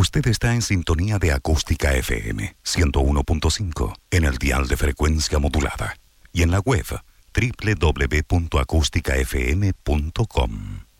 Usted está en sintonía de Acústica FM 101.5 en el dial de frecuencia modulada y en la web www.acusticafm.com.